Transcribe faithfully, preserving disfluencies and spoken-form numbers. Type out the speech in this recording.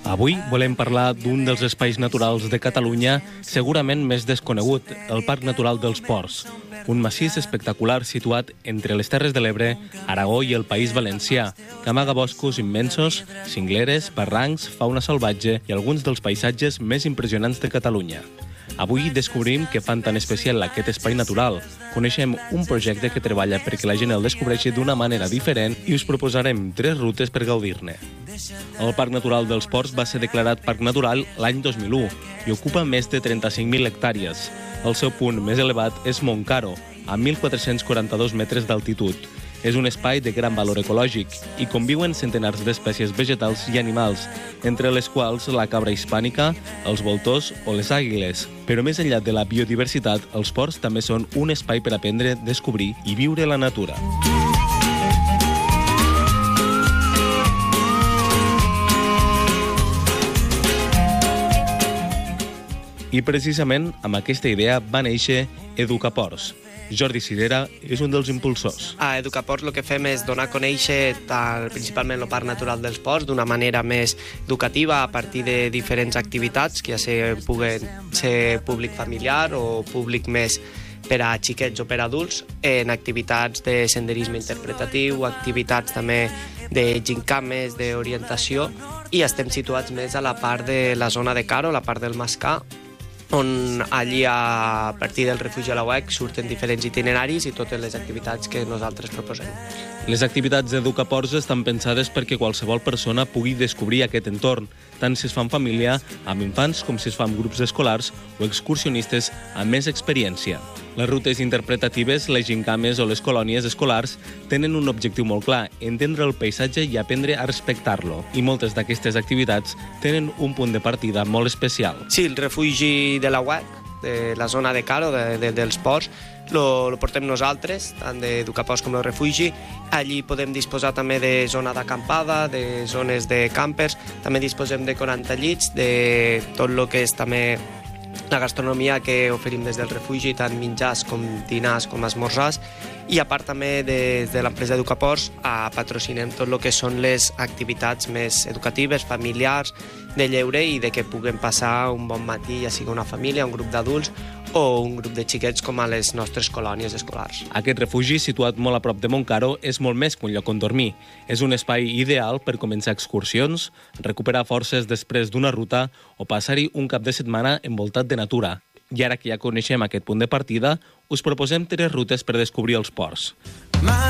Avui volem parlar d'un dels espais naturals de Catalunya segurament més desconegut, el Parc Natural dels Ports, un massís espectacular situat entre les Terres de l'Ebre, Aragó i el País Valencià, que amaga boscos immensos, cingleres, barrancs, fauna salvatge i alguns dels paisatges més impressionants de Catalunya. Avui descobrim què fan tan especial aquest espai natural. Coneixem un projecte que treballa perquè la gent el descobreixi d'una manera diferent i us proposarem tres rutes per gaudir-ne. El Parc Natural dels Ports va ser declarat Parc Natural l'any dos mil u i ocupa més de trenta-cinc mil hectàrees. El seu punt més elevat és Montcaro, a mil quatre-cents quaranta-dos metres d'altitud. És un espai de gran valor ecològic i conviuen centenars d'espècies vegetals i animals, entre les quals la cabra hispànica, els voltors o les àguiles. Però més enllà de la biodiversitat, els ports també són un espai per aprendre, descobrir i viure la natura. I precisament amb aquesta idea va néixer Educaports. Jordi Cirera és un dels impulsors. A Educaports el que fem és donar a conèixer tal, principalment el Parc Natural dels Ports d'una manera més educativa a partir de diferents activitats que ja se puguen ser públic familiar o públic més per a xiquets o per a adults, en activitats de senderisme interpretatiu, activitats també de gincames, d'orientació, i estem situats més a la part de la zona de Caro, la part del Mascar, on allí a partir del refugi a la U E C surten diferents itineraris i totes les activitats que nosaltres proposem. Les activitats d'Educaports estan pensades perquè qualsevol persona pugui descobrir aquest entorn, tant si es fa en família, amb infants, com si es fa amb grups escolars o excursionistes amb més experiència. Les rutes interpretatives, les gincames o les colònies escolars tenen un objectiu molt clar, entendre el paisatge i aprendre a respectar-lo. I moltes d'aquestes activitats tenen un punt de partida molt especial. Sí, el refugi de la U E C, de la zona de Caro, de, de, dels ports, lo, lo portem nosaltres, tant d'Educaports com el refugi. Allí podem disposar també de zona d'acampada, de zones de campers, també disposem de quaranta llits, de tot el que és també la gastronomia que oferim des del refugi, tant menjars com dinars com esmorzars, i a part també des de l'empresa Educaports a patrocinem tot el que són les activitats més educatives, familiars, de lleure i de que puguem passar un bon matí, ja sigui una família, un grup d'adults o un grup de xiquets com a les nostres colònies escolars. Aquest refugi, situat molt a prop de Montcaro, és molt més que un lloc on dormir. És un espai ideal per començar excursions, recuperar forces després d'una ruta o passar-hi un cap de setmana envoltat de natura. I ara que ja coneixem aquest punt de partida, us proposem tres rutes per descobrir els ports.